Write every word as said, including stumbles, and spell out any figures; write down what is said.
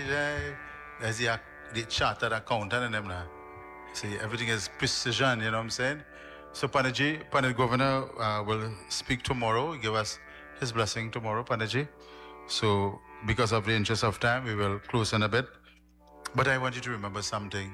eh, as the, ac- the chartered accountant and them now. See, everything is precision, you know what I'm saying? So Panaji, Panaj Governor uh, will speak tomorrow, give us his blessing tomorrow, Panaji. So because of the interest of time, we will close in a bit. But I want you to remember something.